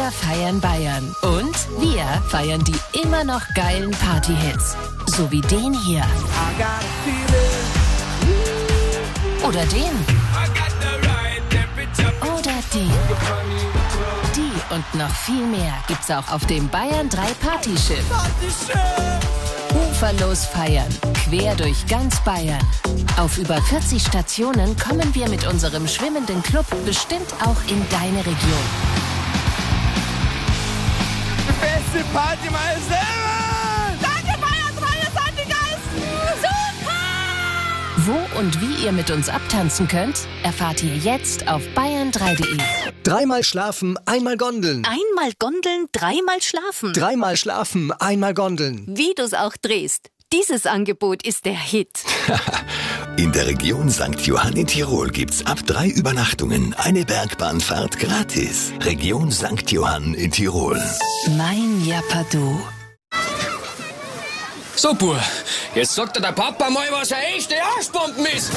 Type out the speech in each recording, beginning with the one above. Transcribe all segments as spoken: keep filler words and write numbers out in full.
Wir feiern Bayern. Und wir feiern die immer noch geilen Party-Hits. So wie den hier. Oder den. Oder den. Die und noch viel mehr gibt's auch auf dem Bayern drei Partyschiff. Uferlos feiern, quer durch ganz Bayern. Auf über vierzig Stationen kommen wir mit unserem schwimmenden Club bestimmt auch in deine Region. Beste Party mal selber! Danke, Bayern drei, ihr seid die Geisten! Super! Wo und wie ihr mit uns abtanzen könnt, erfahrt ihr jetzt auf bayern drei punkt de. Dreimal schlafen, einmal Gondeln. Einmal Gondeln, dreimal schlafen. Dreimal schlafen, einmal Gondeln. Wie du's auch drehst. Dieses Angebot ist der Hit. In der Region Sankt Johann in Tirol gibt's ab drei Übernachtungen eine Bergbahnfahrt gratis. Region Sankt Johann in Tirol. Mein Japadu. So, Bub, jetzt sagt dir der Papa mal, was eine echte Arschbomben ist.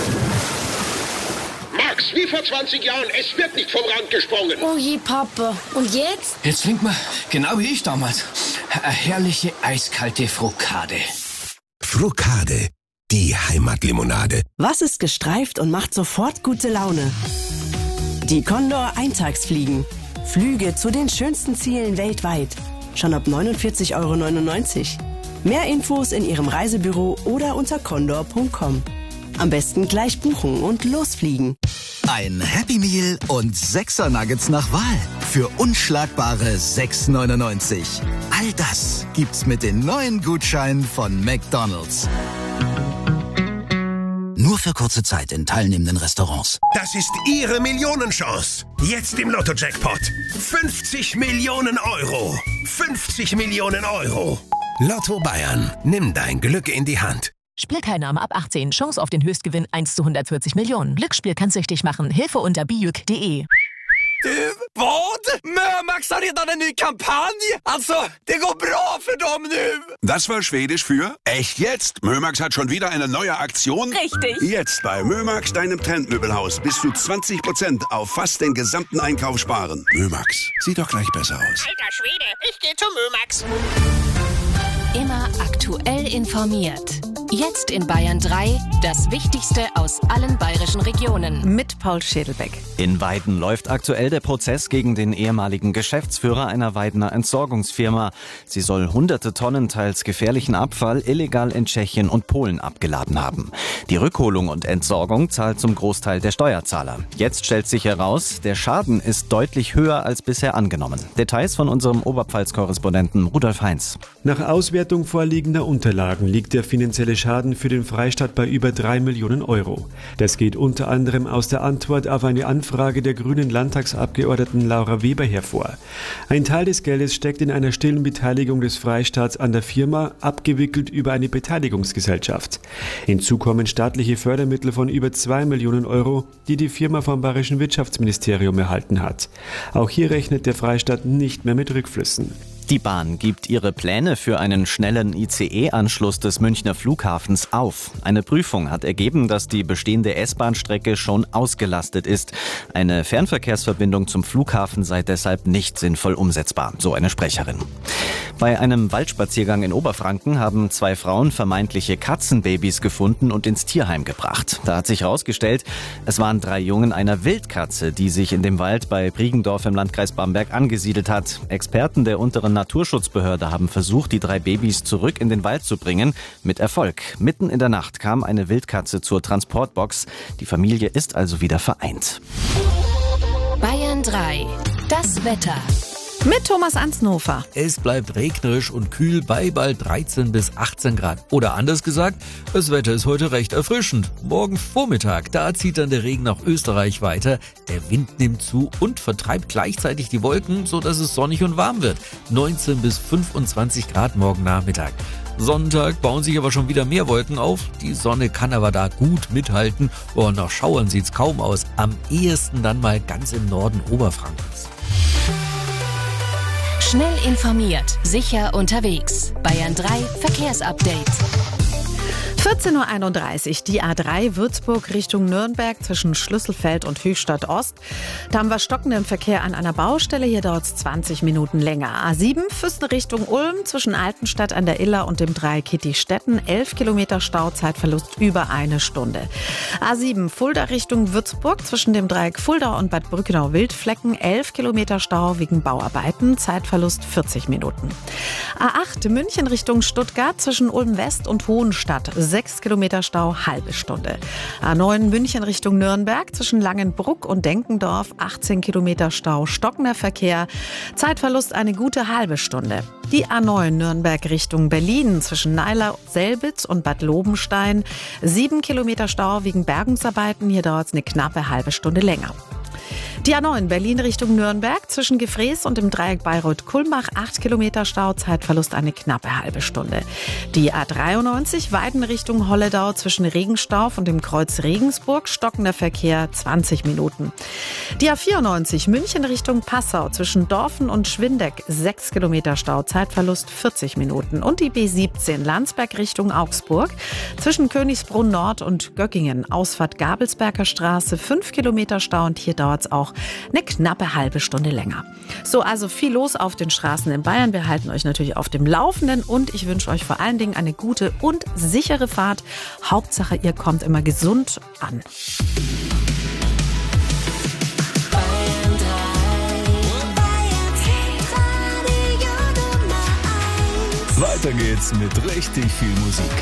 Max, wie vor zwanzig Jahren, es wird nicht vom Rand gesprungen. Oh je, Papa. Und jetzt? Jetzt trinkt man, genau wie ich damals, eine herrliche eiskalte Frokade. Frokade, die Heimatlimonade. Was ist gestreift und macht sofort gute Laune? Die Condor Eintagsfliegen. Flüge zu den schönsten Zielen weltweit. Schon ab neunundvierzig Euro neunundneunzig. Mehr Infos in Ihrem Reisebüro oder unter condor punkt com. Am besten gleich buchen und losfliegen. Ein Happy Meal und Sechser Nuggets nach Wahl für unschlagbare sechs neunundneunzig. All das gibt's mit den neuen Gutscheinen von McDonald's. Nur für kurze Zeit in teilnehmenden Restaurants. Das ist Ihre Millionenchance. Jetzt im Lotto-Jackpot. fünfzig Millionen Euro. fünfzig Millionen Euro. Lotto Bayern. Nimm dein Glück in die Hand. Spielteilnahme ab achtzehn. Chance auf den Höchstgewinn eins zu hundertvierzig Millionen. Glücksspiel kann süchtig machen. Hilfe unter bijuk punkt de. Du, vad? Mörmax har redan en ny kampanj! Alltså, det går bra för dem nu! Das war Schwedisch für echt jetzt. Mömax hat schon wieder eine neue Aktion. Richtig. Jetzt bei Mömax, deinem Trendmöbelhaus, bis zu zwanzig Prozent auf fast den gesamten Einkauf sparen. Mömax, sieht doch gleich besser aus. Alter Schwede, ich geh zu Mömax. Immer aktuell informiert. Jetzt in Bayern drei, das Wichtigste aus allen bayerischen Regionen. Mit Paul Schädelbeck. In Weiden läuft aktuell der Prozess gegen den ehemaligen Geschäftsführer einer Weidener Entsorgungsfirma. Sie soll hunderte Tonnen teils gefährlichen Abfall illegal in Tschechien und Polen abgeladen haben. Die Rückholung und Entsorgung zahlt zum Großteil der Steuerzahler. Jetzt stellt sich heraus, der Schaden ist deutlich höher als bisher angenommen. Details von unserem Oberpfalz-Korrespondenten Rudolf Heinz. Nach Auswertung vorliegender Unterlagen liegt der finanzielle Schaden für den Freistaat bei über drei Millionen Euro. Das geht unter anderem aus der Antwort auf eine Anfrage der grünen Landtagsabgeordneten Laura Weber hervor. Ein Teil des Geldes steckt in einer stillen Beteiligung des Freistaats an der Firma, abgewickelt über eine Beteiligungsgesellschaft. Hinzu kommen staatliche Fördermittel von über zwei Millionen Euro, die die Firma vom Bayerischen Wirtschaftsministerium erhalten hat. Auch hier rechnet der Freistaat nicht mehr mit Rückflüssen. Die Bahn gibt ihre Pläne für einen schnellen I C E-Anschluss des Münchner Flughafens auf. Eine Prüfung hat ergeben, dass die bestehende S-Bahn-Strecke schon ausgelastet ist. Eine Fernverkehrsverbindung zum Flughafen sei deshalb nicht sinnvoll umsetzbar, so eine Sprecherin. Bei einem Waldspaziergang in Oberfranken haben zwei Frauen vermeintliche Katzenbabys gefunden und ins Tierheim gebracht. Da hat sich herausgestellt, es waren drei Jungen einer Wildkatze, die sich in dem Wald bei Briegendorf im Landkreis Bamberg angesiedelt hat. Experten der unteren Naturschutzbehörde haben versucht, die drei Babys zurück in den Wald zu bringen. Mit Erfolg. Mitten in der Nacht kam eine Wildkatze zur Transportbox. Die Familie ist also wieder vereint. Bayern drei. Das Wetter. Mit Thomas Ansnofer. Es bleibt regnerisch und kühl bei bald dreizehn bis achtzehn Grad. Oder anders gesagt, das Wetter ist heute recht erfrischend. Morgen Vormittag, da zieht dann der Regen nach Österreich weiter. Der Wind nimmt zu und vertreibt gleichzeitig die Wolken, sodass es sonnig und warm wird. neunzehn bis fünfundzwanzig Grad morgen Nachmittag. Sonntag bauen sich aber schon wieder mehr Wolken auf. Die Sonne kann aber da gut mithalten. Und nach Schauern sieht's kaum aus. Am ehesten dann mal ganz im Norden Oberfrankens. Schnell informiert, sicher unterwegs. Bayern drei Verkehrsupdate. vierzehn Uhr einunddreißig, die A drei Würzburg Richtung Nürnberg zwischen Schlüsselfeld und Höchstadt Ost. Da haben wir stockenden Verkehr an einer Baustelle, hier dauert es zwanzig Minuten länger. A sieben Füssen Richtung Ulm zwischen Altenstadt an der Iller und dem Dreieck Kitty-Stetten, elf Kilometer Stau, Zeitverlust über eine Stunde. A sieben Fulda Richtung Würzburg zwischen dem Dreieck Fulda und Bad Brückenau-Wildflecken, elf Kilometer Stau wegen Bauarbeiten, Zeitverlust vierzig Minuten. A acht München Richtung Stuttgart zwischen Ulm West und Hohenstadt, sechs Kilometer Stau, halbe Stunde. A neun München Richtung Nürnberg zwischen Langenbruck und Denkendorf, achtzehn Kilometer Stau, stockender Verkehr, Zeitverlust eine gute halbe Stunde. Die A neun Nürnberg Richtung Berlin zwischen Neiler-Selbitz und Bad Lobenstein, sieben Kilometer Stau wegen Bergungsarbeiten, hier dauert es eine knappe halbe Stunde länger. Die A neun Berlin Richtung Nürnberg zwischen Gefrees und dem Dreieck Bayreuth-Kulmbach, acht Kilometer Stau, Zeitverlust eine knappe halbe Stunde. Die A dreiundneunzig Weiden Richtung Holledau zwischen Regenstauf und dem Kreuz Regensburg, stockender Verkehr, zwanzig Minuten. Die A vierundneunzig München Richtung Passau zwischen Dorfen und Schwindeck, sechs Kilometer Stau, Zeitverlust vierzig Minuten. Und die B siebzehn Landsberg Richtung Augsburg zwischen Königsbrunn Nord und Göckingen, Ausfahrt Gabelsberger Straße, fünf Kilometer Stau und hier dauert es auch eine knappe halbe Stunde länger. So, also viel los auf den Straßen in Bayern. Wir halten euch natürlich auf dem Laufenden und ich wünsche euch vor allen Dingen eine gute und sichere Fahrt. Hauptsache, ihr kommt immer gesund an. Weiter geht's mit richtig viel Musik.